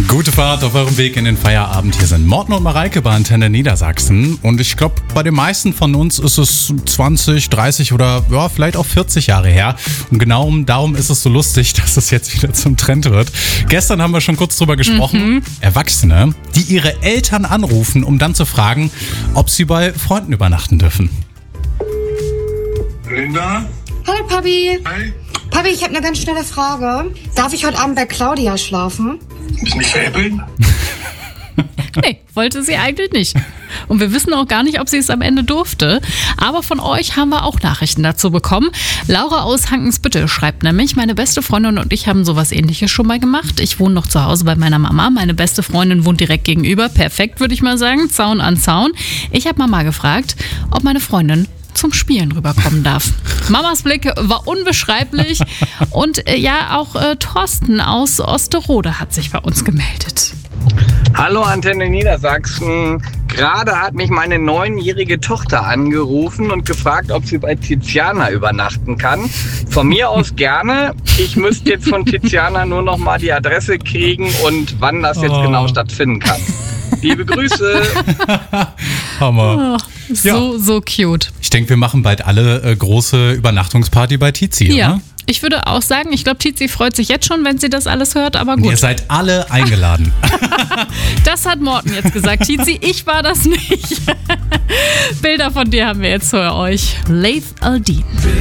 Gute Fahrt auf eurem Weg in den Feierabend. Hier sind Morten und Mareike bei Antenne Niedersachsen. Und ich glaube, bei den meisten von uns ist es 20, 30 oder ja, vielleicht auch 40 Jahre her. Und genau darum ist es so lustig, dass es jetzt wieder zum Trend wird. Gestern haben wir schon kurz drüber gesprochen. Erwachsene, die ihre Eltern anrufen, um dann zu fragen, ob sie bei Freunden übernachten dürfen. Linda? Hallo Papi. Hi. Papi, ich habe eine ganz schnelle Frage. Darf ich heute Abend bei Claudia schlafen? Bist du nicht veräppeln? Nee, wollte sie eigentlich nicht. Und wir wissen auch gar nicht, ob sie es am Ende durfte. Aber von euch haben wir auch Nachrichten dazu bekommen. Laura aus Hankensbüttel schreibt nämlich, meine beste Freundin und ich haben sowas Ähnliches schon mal gemacht. Ich wohne noch zu Hause bei meiner Mama. Meine beste Freundin wohnt direkt gegenüber. Perfekt, würde ich mal sagen. Zaun an Zaun. Ich habe Mama gefragt, ob meine Freundin zum Spielen rüberkommen darf. Mamas Blick war unbeschreiblich. Und auch Thorsten aus Osterode hat sich bei uns gemeldet. Hallo Antenne Niedersachsen. Gerade hat mich meine 9-jährige Tochter angerufen und gefragt, ob sie bei Tiziana übernachten kann. Von mir aus gerne. Ich müsste jetzt von Tiziana nur noch mal die Adresse kriegen und wann das jetzt genau stattfinden kann. Liebe Grüße. Hammer. Oh, so cute. Ich denke, wir machen bald alle große Übernachtungsparty bei Tizi, Ja. oder? Ich würde auch sagen, ich glaube, Tizi freut sich jetzt schon, wenn sie das alles hört, aber gut. Ihr seid alle eingeladen. Das hat Morten jetzt gesagt. Tizi, ich war das nicht. Bilder von dir haben wir jetzt für euch. Leif Aldin.